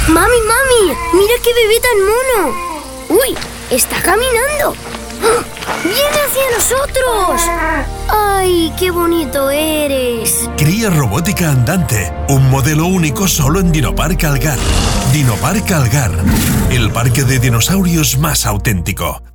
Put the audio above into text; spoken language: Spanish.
Mami, mira qué bebé tan mono. ¡Uy! ¡Está caminando! ¡Ah! ¡Viene hacia nosotros! ¡Ay, qué bonito eres! Cría robótica andante, un modelo único solo en Dinopark Algar. Dinopark Algar, el parque de dinosaurios más auténtico.